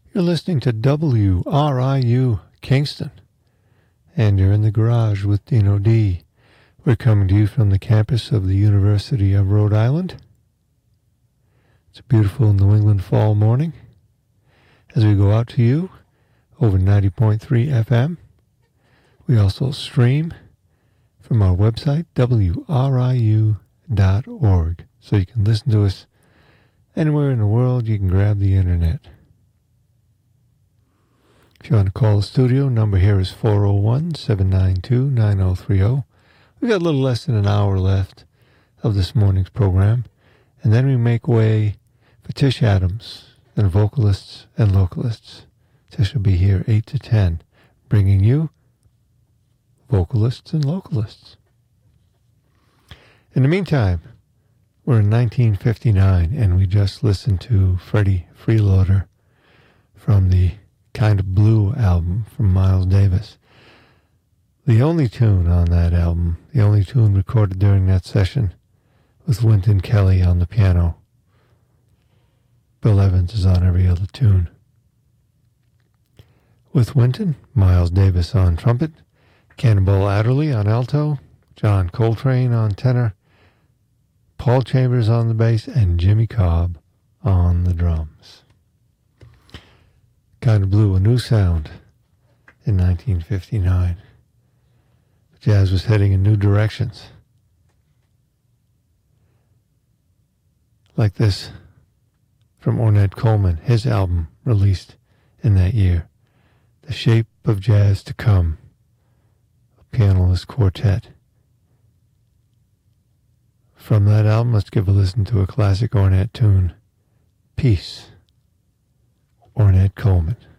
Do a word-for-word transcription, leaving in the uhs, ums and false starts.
You're listening to W R I U Kingston, and you're in the garage with Dino D. We're coming to you from the campus of the University of Rhode Island. It's a beautiful New England fall morning as we go out to you over ninety point three F M. We also stream from our website, W R I U dot org, so you can listen to us anywhere in the world. You can grab the internet. If you want to call the studio, number here is four oh one, seven nine two, nine oh three oh. We've got a little less than an hour left of this morning's program, and then we make way for Tish Adams and vocalists and localists. Tish will be here eight to ten, bringing you vocalists and localists. In the meantime, we're in nineteen fifty-nine, and we just listened to Freddie Freeloader from the Kind of Blue album from Miles Davis. The only tune on that album, the only tune recorded during that session, was Wynton Kelly on the piano. Bill Evans is on every other tune. With Wynton, Miles Davis on trumpet, Cannonball Adderley on alto, John Coltrane on tenor, Paul Chambers on the bass, and Jimmy Cobb on the drums. Kind of Blue, a new sound in nineteen fifty-nine. Jazz was heading in new directions. Like this from Ornette Coleman, his album released in that year, The Shape of Jazz to Come, a pianist quartet. From that album, let's give a listen to a classic Ornette tune, Peace, Ornette Coleman.